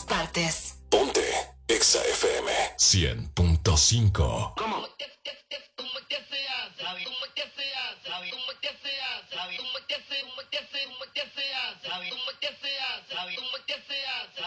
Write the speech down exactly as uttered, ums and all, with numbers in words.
partes. Ponte Exa F M cien punto cinco. ¿Cómo? ¿Cómo